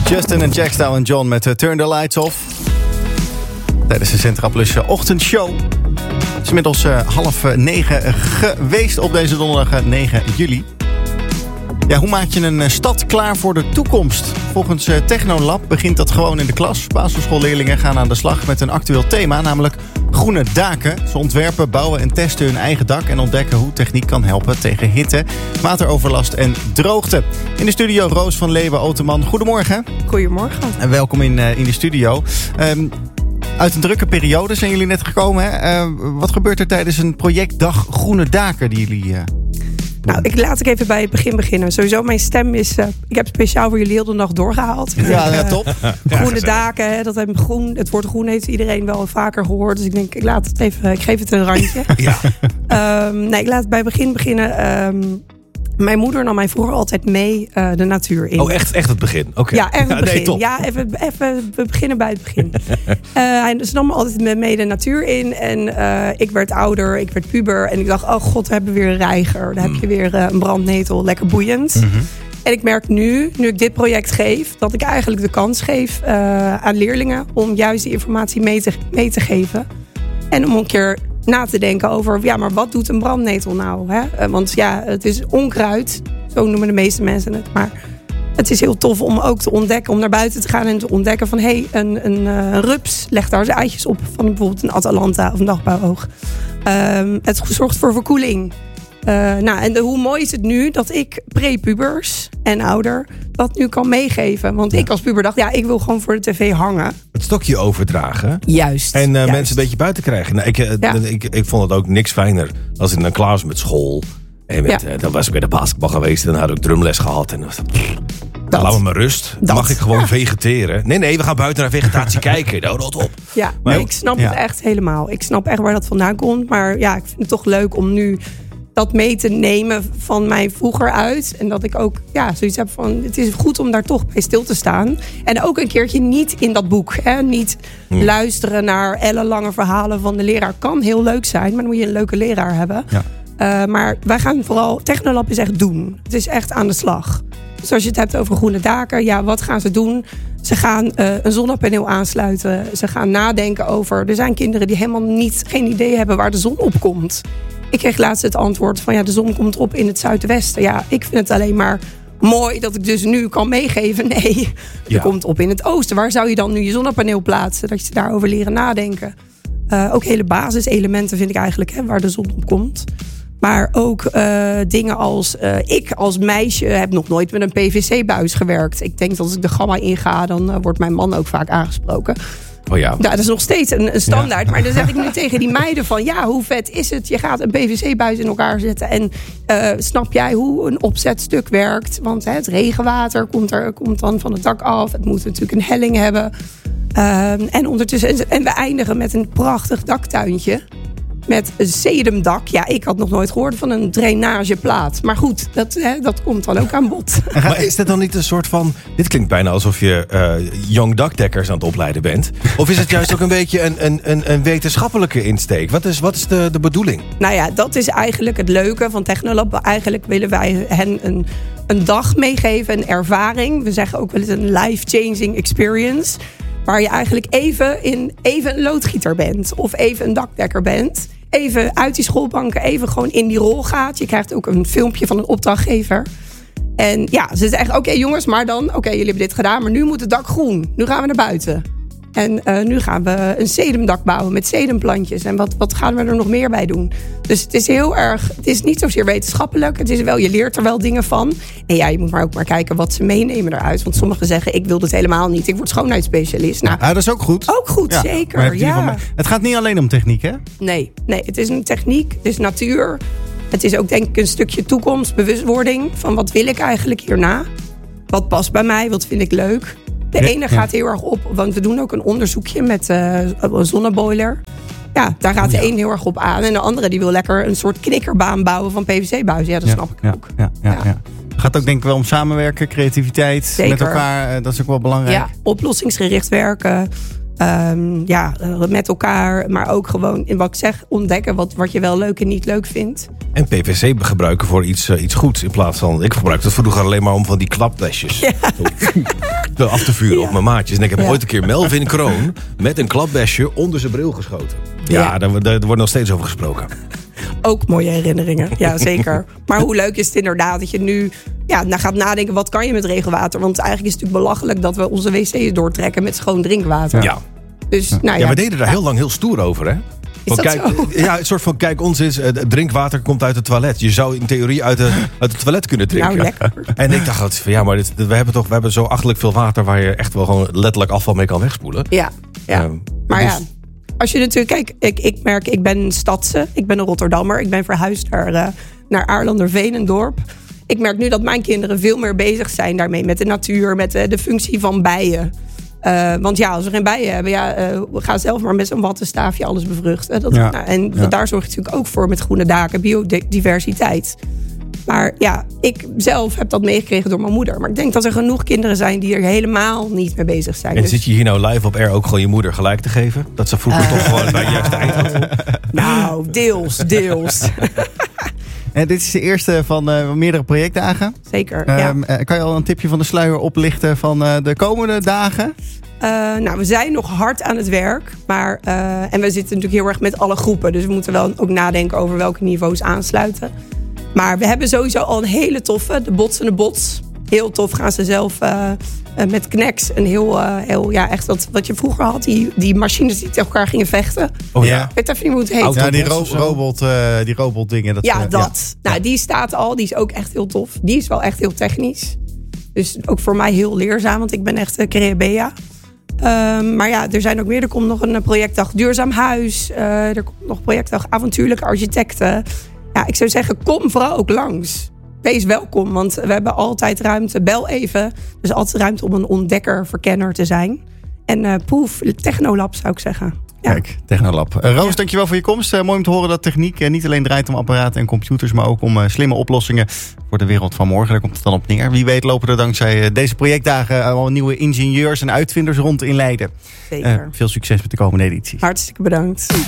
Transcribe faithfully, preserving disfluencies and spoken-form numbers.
Justin en Jackstown en John met uh, Turn the Lights Off. Tijdens de Centra Plus uh, ochtendshow. Het is inmiddels uh, half uh, negen geweest op deze donderdag uh, negen juli. Ja, hoe maak je een uh, stad klaar voor de toekomst? Volgens uh, Technolab begint dat gewoon in de klas. Basisschoolleerlingen gaan aan de slag met een actueel thema, namelijk groene daken. Ze ontwerpen, bouwen en testen hun eigen dak en ontdekken hoe techniek kan helpen tegen hitte, wateroverlast en droogte. In de studio Roos van Leeuwen-Oteman. Goedemorgen. Goedemorgen. En welkom in, uh, in de studio. Um, uit een drukke periode zijn jullie net gekomen. Hè? Uh, wat gebeurt er tijdens een projectdag Groene Daken die jullie... Uh, Nou, ik laat ik even bij het begin beginnen. Sowieso, mijn stem is... Uh, ik heb speciaal voor jullie heel de nacht doorgehaald. Ja, denk, ja top. Uh, groene ja, daken, hè, dat hebben groen, het woord groen heeft iedereen wel vaker gehoord. Dus ik denk, ik laat het even... Ik geef het een randje. Ja. Um, nee, ik laat bij het begin beginnen. Um, Mijn moeder nam mij vroeger altijd mee uh, de natuur in. Oh, echt, echt het begin? Oké. Okay. Ja, echt het ja, begin. Nee, top. Ja, even, even, we beginnen bij het begin. uh, ze nam me altijd mee de natuur in. En uh, ik werd ouder, ik werd puber. En ik dacht, oh god, we hebben weer een reiger. Dan mm. heb je weer uh, een brandnetel, lekker boeiend. Mm-hmm. En ik merk nu, nu ik dit project geef... dat ik eigenlijk de kans geef uh, aan leerlingen... om juist die informatie mee te, mee te geven. En om een keer... na te denken over, ja, maar wat doet een brandnetel nou? Hè? Want ja, het is onkruid. Zo noemen de meeste mensen het. Maar het is heel tof om ook te ontdekken, om naar buiten te gaan en te ontdekken van, hé, hey, een, een, een rups legt daar zijn eitjes op van bijvoorbeeld een Atalanta of een dagblauwoog. Um, het zorgt voor verkoeling. Uh, nou, en de, hoe mooi is het nu dat ik prepubers en ouder dat nu kan meegeven. Want ja. ik als puber dacht, ja, ik wil gewoon voor de tv hangen. Het stokje overdragen. Juist. En uh, juist. mensen een beetje buiten krijgen. Nou, ik, uh, ja. ik, ik vond het ook niks fijner als ik dan klaar was met school. En met, ja. uh, dan was ik bij de basketbal geweest en dan had ik drumles gehad. En dan was dat, dan laat me maar rust. Dan mag ik gewoon ja. vegeteren. Nee, nee, we gaan buiten naar vegetatie kijken. Nou, rot op. Ja, maar nee, ik snap ja. het echt helemaal. Ik snap echt waar dat vandaan komt. Maar ja, ik vind het toch leuk om nu... dat mee te nemen van mij vroeger uit. En dat ik ook ja, zoiets heb van... het is goed om daar toch bij stil te staan. En ook een keertje niet in dat boek. Hè? Niet hmm. luisteren naar ellenlange verhalen van de leraar. Kan heel leuk zijn, maar dan moet je een leuke leraar hebben. Ja. Uh, maar wij gaan vooral... Technolab is echt doen. Het is echt aan de slag. Dus als je het hebt over groene daken... ja, wat gaan ze doen? Ze gaan uh, een zonnepaneel aansluiten. Ze gaan nadenken over... er zijn kinderen die helemaal niet, geen idee hebben waar de zon op komt. Ik kreeg laatst het antwoord van ja, de zon komt op in het zuidwesten. Ja, ik vind het alleen maar mooi dat ik dus nu kan meegeven. Nee, die ja. komt op in het oosten. Waar zou je dan nu je zonnepaneel plaatsen? Dat je daarover leren nadenken. Uh, ook hele basiselementen vind ik eigenlijk, hè, waar de zon op komt. Maar ook uh, dingen als... Uh, ik als meisje heb nog nooit met een P V C-buis gewerkt. Ik denk dat als ik de gamma inga, dan uh, wordt mijn man ook vaak aangesproken. Oh ja. Nou, dat is nog steeds een, een standaard. Ja. Maar dan zeg ik nu tegen die meiden van... ja, hoe vet is het? Je gaat een P V C-buis in elkaar zetten. En uh, snap jij hoe een opzetstuk werkt? Want hè, het regenwater komt, er, komt dan van het dak af. Het moet natuurlijk een helling hebben. Uh, en ondertussen... En we eindigen met een prachtig daktuintje. Met een sedumdak. Ja, ik had nog nooit gehoord van een drainageplaat. Maar goed, dat, hè, dat komt dan ook aan bod. Maar is dit dan niet een soort van... Dit klinkt bijna alsof je uh, young dakdekkers aan het opleiden bent. Of is het juist ook een beetje een, een, een, een wetenschappelijke insteek? Wat is, wat is de, de bedoeling? Nou ja, dat is eigenlijk het leuke van Technolab. Eigenlijk willen wij hen een, een dag meegeven, een ervaring. We zeggen ook wel eens een life-changing experience. Waar je eigenlijk even, in, even een loodgieter bent. Of even een dakdekker bent. Even uit die schoolbanken, even gewoon in die rol gaat. Je krijgt ook een filmpje van een opdrachtgever. En ja, ze zeggen, oké okay, jongens, maar dan... Oké, okay, jullie hebben dit gedaan, maar nu moet het dak groen. Nu gaan we naar buiten. En uh, nu gaan we een sedumdak bouwen met sedumplantjes. En wat, wat gaan we er nog meer bij doen? Dus het is heel erg... Het is niet zozeer wetenschappelijk. Het is wel, je leert er wel dingen van. En ja, je moet maar ook maar kijken wat ze meenemen eruit. Want sommigen zeggen, ik wil dit helemaal niet. Ik word schoonheidsspecialist. Nou, ja, dat is ook goed. Ook goed, ja, zeker. Ja. Het gaat niet alleen om techniek, hè? Nee, nee, het is een techniek. Het is natuur. Het is ook denk ik een stukje toekomst, bewustwording. Van wat wil ik eigenlijk hierna? Wat past bij mij? Wat vind ik leuk? De ene gaat heel erg op, want we doen ook een onderzoekje met uh, een zonneboiler. Ja, daar gaat de ja. een heel erg op aan. En de andere die wil lekker een soort knikkerbaan bouwen van P V C-buizen. Ja, dat ja, snap ik ja, ook. Ja, ja, ja. Ja. Het gaat ook denk ik wel om samenwerken, creativiteit. Zeker. Met elkaar. Dat is ook wel belangrijk. Ja, oplossingsgericht werken. Um, ja, met elkaar. Maar ook gewoon, in wat ik zeg, ontdekken wat, wat je wel leuk en niet leuk vindt. En P V C gebruiken voor iets, uh, iets goeds. In plaats van, ik gebruikte het vroeger alleen maar om van die klapbesjes ja. zo, af te vuren ja. op mijn maatjes. En ik heb ja. ooit een keer Melvin Kroon met een klapbesje onder zijn bril geschoten. Ja, ja. Daar, daar wordt nog steeds over gesproken. Ook mooie herinneringen, ja zeker. Maar hoe leuk is het inderdaad dat je nu ja, nou gaat nadenken, wat kan je met regenwater? Want eigenlijk is het natuurlijk belachelijk dat we onze wc's doortrekken met schoon drinkwater. Ja, dus, nou ja, ja we deden daar ja. heel lang heel stoer over, hè? Is dat kijk, zo? Ja, een soort van, kijk, ons is, uh, drinkwater komt uit het toilet. Je zou in theorie uit, de, uit het toilet kunnen drinken. Nou, lekker. En ik dacht altijd van, ja, maar dit, we hebben toch we hebben zo achterlijk veel water waar je echt wel gewoon letterlijk afval mee kan wegspoelen. Ja, ja. Uh, maar dus, ja. Als je natuurlijk, kijk, ik, ik merk, ik ben stadse, ik ben een Rotterdammer. Ik ben verhuisd naar, uh, naar Aarlanderveen, een dorp. Ik merk nu dat mijn kinderen veel meer bezig zijn daarmee. Met de natuur, met de, de functie van bijen. Uh, want ja, als we geen bijen hebben, ja, uh, we gaan zelf maar met zo'n wattenstaafje alles bevruchten. Dat, ja. nou, en ja. daar zorg je natuurlijk ook voor met groene daken, biodiversiteit. Maar ja, ik zelf heb dat meegekregen door mijn moeder. Maar ik denk dat er genoeg kinderen zijn die er helemaal niet mee bezig zijn. En dus... zit je hier nou live op air ook gewoon je moeder gelijk te geven? Dat ze vroeger uh... toch gewoon bij het juiste eind had? Nou, deels, deels. En dit is de eerste van uh, meerdere projectdagen. Zeker, uh, ja. Uh, kan je al een tipje van de sluier oplichten van uh, de komende dagen? Uh, nou, we zijn nog hard aan het werk. Maar, uh, en we zitten natuurlijk heel erg met alle groepen. Dus we moeten wel ook nadenken over welke niveaus aansluiten. Maar we hebben sowieso al een hele toffe, de Botsende Bots. Heel tof gaan ze zelf uh, uh, met Knex. Een heel, uh, heel ja, echt wat, wat je vroeger had. Die, die machines die tegen elkaar gingen vechten. Oh ja. Ik weet even niet hoe het heet. Ja, die, ro- robot, uh, die robot dingen. Dat, ja, uh, dat. Ja. Nou, die staat al. Die is ook echt heel tof. Die is wel echt heel technisch. Dus ook voor mij heel leerzaam. Want ik ben echt uh, Creabea. Um, maar ja, er zijn ook meer. Er komt nog een projectdag Duurzaam Huis. Uh, er komt nog projectdag Avontuurlijke Architecten. Ja, ik zou zeggen, kom vooral ook langs. Wees welkom, want we hebben altijd ruimte. Bel even. Dus altijd ruimte om een ontdekker, verkenner te zijn. En uh, poef, Technolab zou ik zeggen. Ja. Kijk, Technolab. Uh, Roos, ja. dankjewel voor je komst. Uh, mooi om te horen dat techniek uh, niet alleen draait om apparaten en computers, maar ook om uh, slimme oplossingen voor de wereld van morgen. Daar komt het dan op neer. Wie weet lopen er dankzij uh, deze projectdagen uh, al nieuwe ingenieurs en uitvinders rond in Leiden. Zeker. Uh, veel succes met de komende editie. Hartstikke bedankt.